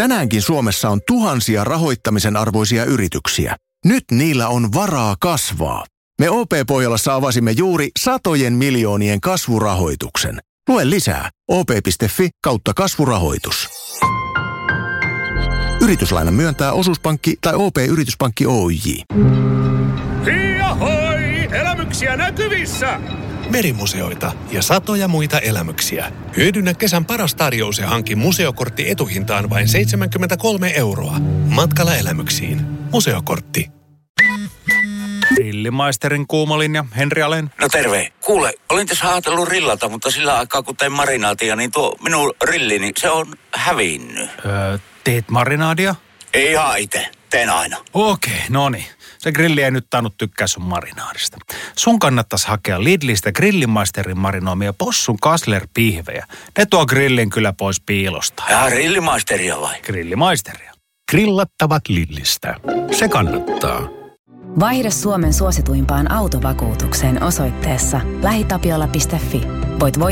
Tänäänkin Suomessa on tuhansia rahoittamisen arvoisia yrityksiä. Nyt niillä on varaa kasvaa. Me OP-Pohjolassa avasimme juuri satojen miljoonien kasvurahoituksen. Lue lisää op.fi/kasvurahoitus. Yrityslainan myöntää Osuuspankki tai OP-yrityspankki Oyj. Hiihoi! Elämyksiä näkyvissä! Merimuseoita ja satoja muita elämyksiä. Hyödynnä kesän paras tarjous ja hanki museokortti etuhintaan vain 73 €. Matkalla elämyksiin. Museokortti. Grillimaisterin kuumolinja, Henri Alén. No terve. Kuule, olin tässä ajatellut rillata, mutta sillä aikaa kun tein marinaatia, niin tuo minun rillini, se on hävinnyt. Teet marinaadia? Ei ihan itse. Teen aina. Okei, no niin. Se grilli ei nyt tainnut tykkää sun marinaadista. Sun kannattaisi hakea Lidlistä Grillimaisterin marinoimia possun Kassler-pihvejä. Ne tuo grillin kyllä pois piilosta. Ja Grillimaisteria vai? Grillimaisteria. Grillattavat Lidlistä. Se kannattaa. Vaihda Suomen suosituimpaan autovakuutukseen osoitteessa lähitapiola.fi. Voit